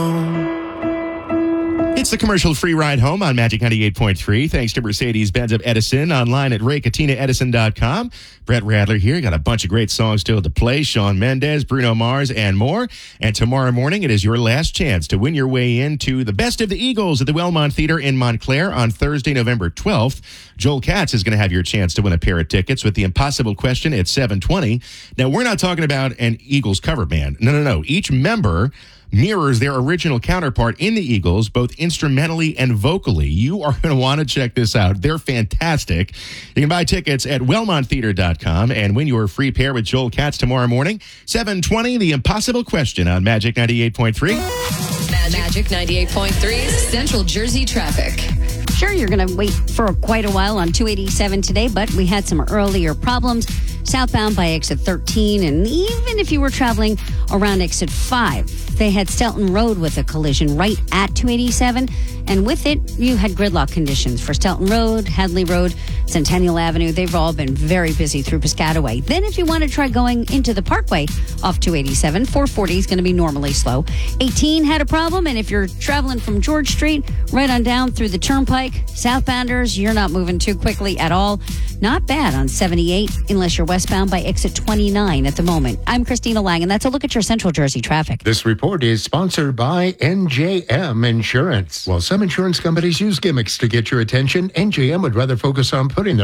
It's the commercial-free ride home on Magic 98.3. Thanks to Mercedes-Benz of Edison. Online at RayCatinaEdison.com. Brett Radler here. Got a bunch of great songs still to play. Shawn Mendes, Bruno Mars, and more. And tomorrow morning, it is your last chance to win your way into the Best of the Eagles at the Wellmont Theater in Montclair on Thursday, November 12th. Joel Katz is going to have your chance to win a pair of tickets with the impossible question at 7:20. Now, we're not talking about an Eagles cover band. No. Each member mirrors their original counterpart in the Eagles, both instrumentally and vocally. You are going to want to check this out. They're fantastic. You can buy tickets at WellmontTheater.com and win your free pair with Joel Katz tomorrow morning. 7:20, The Impossible Question on Magic 98.3. Magic 98.3, Central Jersey traffic. Sure, you're going to wait for quite a while on 287 today, but we had some earlier problems. Southbound by exit 13, and even if you were traveling around exit 5, they had Stelton Road with a collision right at 287, and with it, you had gridlock conditions for Stelton Road, Hadley Road, Centennial Avenue. They've all been very busy through Piscataway. Then if you want to try going into the Parkway off 287, 440 is going to be normally slow. 18 had a problem, and if you're traveling from George Street right on down through the Turnpike, southbounders, you're not moving too quickly at all. Not bad on 78, unless you're westbound by exit 29 at the moment. I'm Christina Lang, and that's a look at your Central Jersey traffic. This report is sponsored by NJM Insurance. While some insurance companies use gimmicks to get your attention, NJM would rather focus on putting their